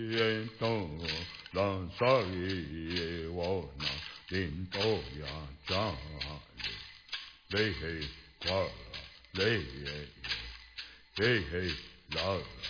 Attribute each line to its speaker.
Speaker 1: 人都让啥也我那领导呀家里，嘞嘿挂嘞嘿嘿啦。